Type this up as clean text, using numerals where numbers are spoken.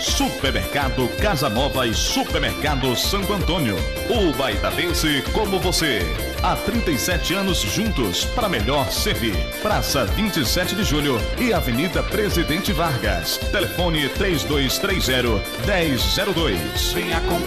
Supermercado Casa Nova e Supermercado Santo Antônio. O Baitabense como você. Há 37 anos juntos para melhor servir. Praça 27 de Julho e Avenida Presidente Vargas. Telefone 3230-1002. Venha